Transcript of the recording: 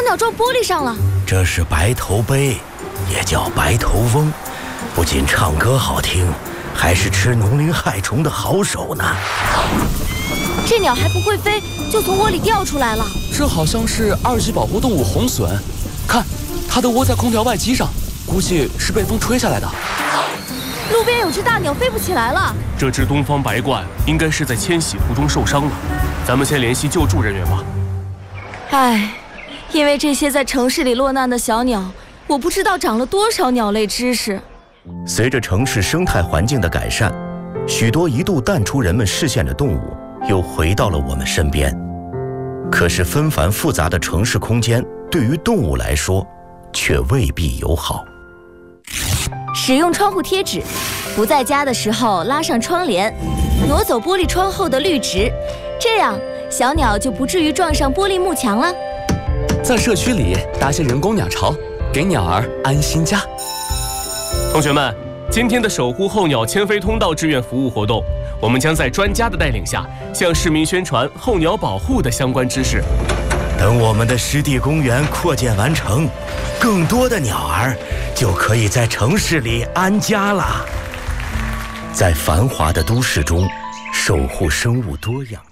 鸟撞玻璃上了。 这是白头鹎，也叫白头翁，不仅唱歌好听，还是吃农林害虫的好手呢。 这鸟还不会飞，就从窝里掉出来了。 这好像是2级保护动物红隼，看，它都窝在空调外机上，估计是被风吹下来的。 路边有只大鸟飞不起来了。 这只东方白鹳应该是在迁徙途中受伤了，咱们先联系救助人员吧。 唉，因为这些在城市里落难的小鸟，我不知道长了多少鸟类知识。 随着城市生态环境的改善，许多一度淡出人们视线的动物又回到了我们身边。可是纷繁复杂的城市空间对于动物来说却未必友好。 使用窗户贴纸，不在家的时候拉上窗帘，挪走玻璃窗后的绿植，这样小鸟就不至于撞上玻璃幕墙了。 在社区里搭些人工鸟巢，给鸟儿安心家。 同学们，今天的守护候鸟迁飞通道志愿服务活动，我们将在专家的带领下，向市民宣传候鸟保护的相关知识。 等我们的湿地公园扩建完成，更多的鸟儿就可以在城市里安家了。在繁华的都市中，守护生物多样